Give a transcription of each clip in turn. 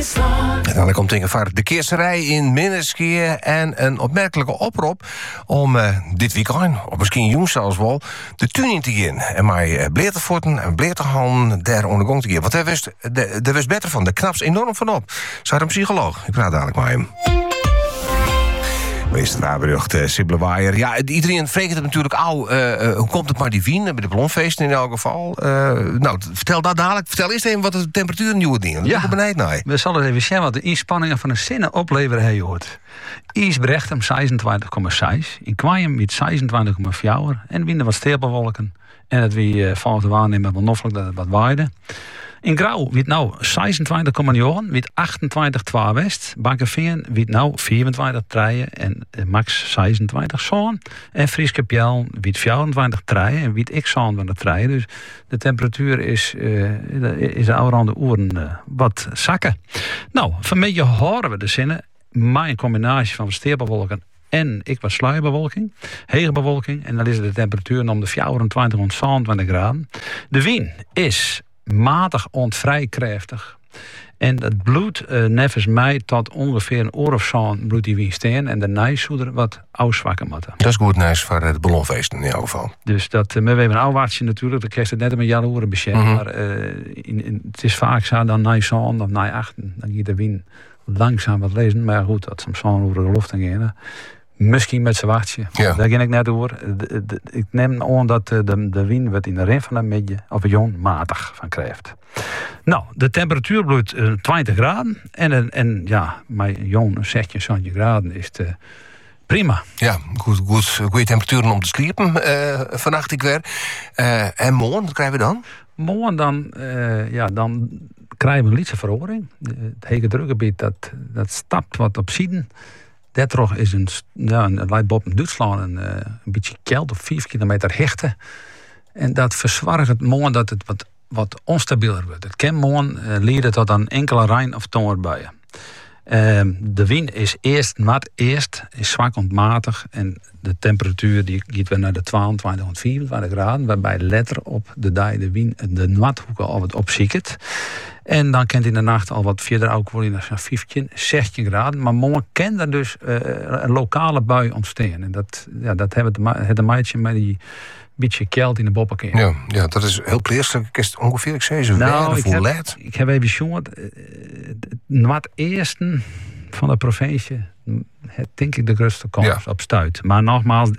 En dan komt tegen voor de keerserij in Minneskeer en een opmerkelijke oproep om dit weekend, of misschien jong zelfs wel, de tuin in te gaan. En mij bleertevoeten en bleertehanden daar onder gang te gaan. Want daar wist beter van. Daar knapt enorm van op. Zij een psycholoog. Ik praat dadelijk met hem. Meester Raberucht, Sibylle Waaier. Ja, iedereen vreegt het natuurlijk al. Hoe komt het maar die wien? Bij de ballonfeesten in elk geval. Vertel dat dadelijk. Vertel eerst even wat de temperatuur nu wordt dingen. Ja, nou. We zullen even zien wat de inspanningen van de zinnen opleveren hij hoort. Ijsbrechtsem 26,6. In Kwaaien wiet 26,4. En winden wat sterbewolken. En het wie valt te waarnemen wel noffelijk dat het wat waaide. In Grauw wiet nou 26,9, wiet 28,2 west. Bakkeveen wiet nou 24 treien en max 26 zo'n. En Frieske Pjel wiet 24 treien en wiet ik zo'n van de treien. Dus de temperatuur is de oude oren wat zakken. Nou, vanmiddag horen we de zinnen. Maar een combinatie van sterbewolken en ik was sluierbewolking, hege bewolking. En dan is de temperatuur om de 24 tot 27 graden. De wind is matig ontvrij krachtig. En het bloed nevens mij tot ongeveer een oor of zo'n bloed die wind steen. En de nijssoeder wat afzwakken moeten. Dat is goed nice voor het ballonfeest in ieder geval. Dus dat, we hebben een ouwaartje natuurlijk. Dan krijg je het net met jaren horen beschermd. Maar het is vaak zo dan na zo'n of na achten. Dan gaat de wind langzaam wat lezen. Maar goed, dat soms zo'n over de lucht gaan. Misschien met z'n wachtje. Ja. Daar ging ik net door. Ik neem aan dat de wind wat in de rin van de midden of een jong matig van krijgt. Nou, de temperatuur bloeit 20 graden. En ja, mijn jong 16, 17 graden is het prima. Ja, goede temperaturen om te sliepen vannacht ik weer. En morgen, wat krijgen we dan? Morgen dan krijgen we een lietse verhoring. Het hege drukgebied dat stapt wat op zijden. Detroch is een leidbop in Duitsland een beetje koud op 5 kilometer hechte. En dat verzwargt het morgen dat het wat onstabieler wordt. Het kan morgen leiden tot een enkele rein- of tongerbuien. De wind is is zwak ontmatig. En de temperatuur die gaat weer naar de 22 tot 24 graden. Waarbij letter op de dag de wind de nathoeken al wat opziekert. En dan kent in de nacht al wat verder ook worden naar 15, 16 graden. Maar morgen kan er dus een lokale bui ontstaan. En dat hebben het meidje met die beetje keld in de boppenkeer. Ja, dat is heel pleerselijk. Is het ongeveer, ik zei ze, ik heb even jongen. Het eerste van de provincie, het denk ik de grootste kans op stuit. Maar nogmaals,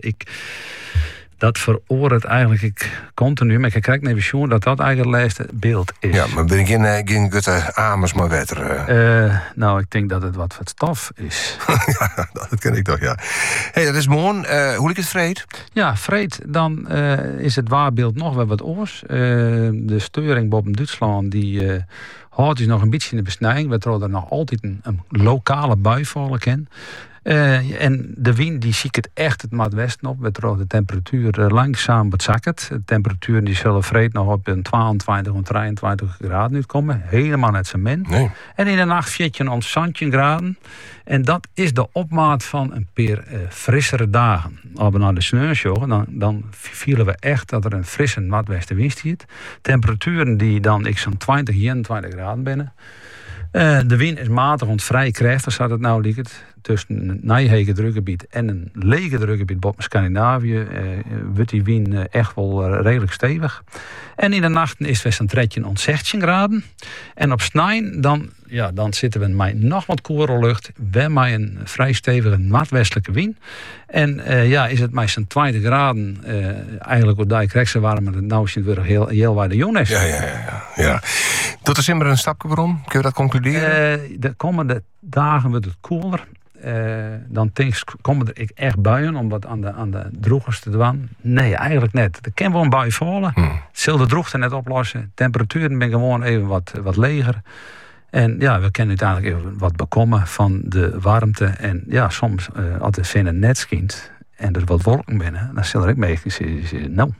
dat veroordeelt eigenlijk continu. Maar ik krijg even jongen dat eigenlijk het laatste beeld is. Ja, maar ben ik geen gutte amers maar wetter? Nou, ik denk dat het wat stof is. Ja, dat ken ik toch, ja. Hey, dat is mooi. Hoe ligt het vreed? Ja, vreed, dan is het waarbeeld nog wel wat oors. De steuring boven Duitsland, die houdt dus nog een beetje in de besnijing. We er nog altijd een lokale bui vallen kennen. En de wind die ziet het echt het maatwesten op. De temperatuur langzaam wat zakken. De temperatuur die zullen vreed nog op een 22 of 23 graden uitkomen. Helemaal net zo min. Nee. En in de nacht 14 om 17 graden. En dat is de opmaat van een paar frissere dagen. Als we naar de sneeuwshow, dan vielen we echt dat er een frisse maatwestenwind zit. Temperaturen die dan zo'n 20, 21 graden binnen. De wind is matig ontvrij krachtig, zoals het nou ligt. Tussen een nijhege drukgebied en een lege drukgebied boven Scandinavië wordt die wind echt wel redelijk stevig. En in de nachten is het een tretje om 16 graden. En op snijn dan zitten we met nog wat koelere lucht. We met een vrij stevige noordwestelijke wind. En is het met zo'n 20 graden eigenlijk wat die krijgt ze warm, maar het nou is het weer heel waar de jong is. Ja. Doet er simmer een stapje waarom? Kun je dat concluderen? De komende dagen wordt het koeler. Dan komen er echt buien om wat aan de droegers te doen. Nee, eigenlijk net. Er kan wel een bui vallen. Zal de droogte net oplossen. Temperaturen ben gewoon even wat leger. En we kunnen uiteindelijk even wat bekomen van de warmte. En soms als de zin net schijnt en er wat wolken binnen, dan zal er ook mee nou.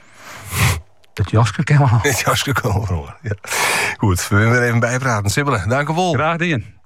Het jasje kan wel. Het jasje kan wel. Ja. Goed, we willen weer even bijpraten. Sibylle, dank u wel. Graag gedaan.